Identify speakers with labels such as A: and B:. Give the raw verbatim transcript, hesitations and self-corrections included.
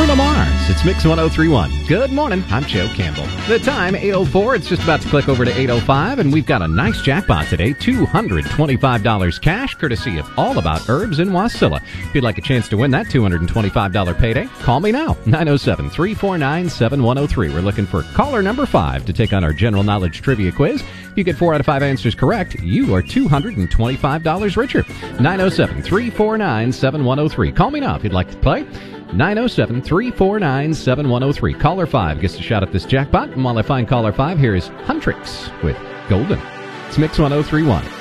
A: Bruno Mars. It's Mix one oh three point one. Good morning. I'm Joe Campbell. The time, eight oh four. It's just about to click over to eight oh five, and we've got a nice jackpot today. two hundred twenty-five dollars cash, courtesy of All About Herbs in Wasilla. If you'd like a chance to win that two hundred twenty-five dollars payday, call me now. nine oh seven, three four nine, seven one oh three. We're looking for caller number five to take on our general knowledge trivia quiz. If you get four out of five answers correct, you are two hundred twenty-five dollars richer. nine oh seven, three four nine, seven one oh three. Call me now if you'd like to play. nine oh seven, three four nine, seven one oh three. Caller five gets a shot at this jackpot. And while I find caller five, here is Huntrix with Golden. It's Mix one oh three point one.